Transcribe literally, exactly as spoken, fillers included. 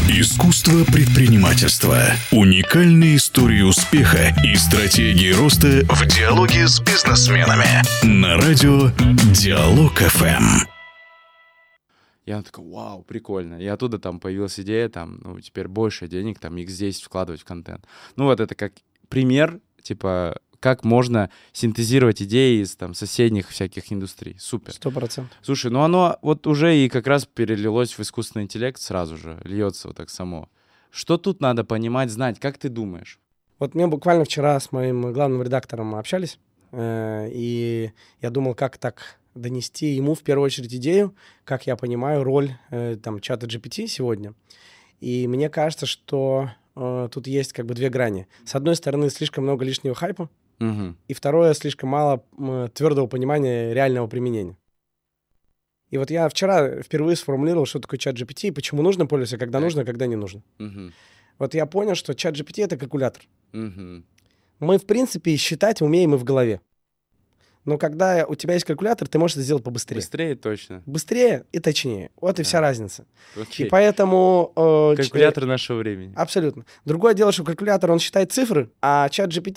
Искусство предпринимательства. Уникальные истории успеха и стратегии роста в диалоге с бизнесменами. На радио Диалог эф эм. Я такой, вау, прикольно. И оттуда там появилась идея, там, ну, теперь больше денег, там, икс десять вкладывать в контент. Ну, вот это как пример, типа, как можно синтезировать идеи из там соседних всяких индустрий. Супер. Сто процентов. Слушай, ну оно вот уже и как раз перелилось в искусственный интеллект сразу же, льется вот так само. Что тут надо понимать, знать, как ты думаешь? Вот мы буквально вчера с моим главным редактором общались, э, и я думал, как так донести ему в первую очередь идею, как я понимаю роль э, там чата джи пи ти сегодня. И мне кажется, что э, тут есть как бы две грани. С одной стороны, слишком много лишнего хайпа, Угу. и второе, слишком мало м, твердого понимания реального применения. И вот я вчера впервые сформулировал, что такое чат джи пи ти и почему нужно пользоваться, когда Так. нужно, когда не нужно. Угу. Вот я понял, что чат джи пи ти — это калькулятор. Угу. Мы, в принципе, считать умеем и в голове. Но когда у тебя есть калькулятор, ты можешь это сделать побыстрее. Быстрее точно. Быстрее и точнее. Вот и Да. вся разница. Окей. И поэтому... э, ч- Калькулятор нашего времени. Абсолютно. Другое дело, что калькулятор, он считает цифры, а чат джи пи